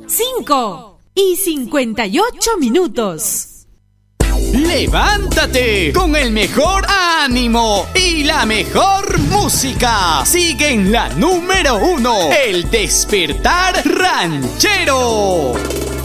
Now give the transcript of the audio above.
5:58. ¡Levántate! Con el mejor ánimo y la mejor música. Sigue en la número 1, El Despertar Ranchero.